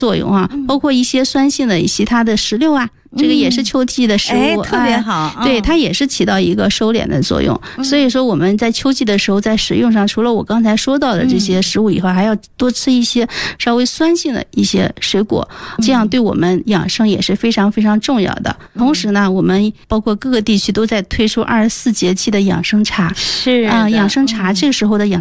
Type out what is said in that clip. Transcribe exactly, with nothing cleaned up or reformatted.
作用啊，包括一些酸性的其他的石榴啊，这个也是秋季的食物， 哎，特别好、 哎，对，它也是起到一个收敛的作用、嗯、所以说我们在秋季的时候在食用上，除了我刚才说到的这些食物以外、嗯、还要多吃一些稍微酸性的一些水果，这样对我们养生也是非常非常重要的、嗯、同时呢，我们包括各个地区都在推出二十四节气的养生茶， 是啊、呃，养生茶这个时候的养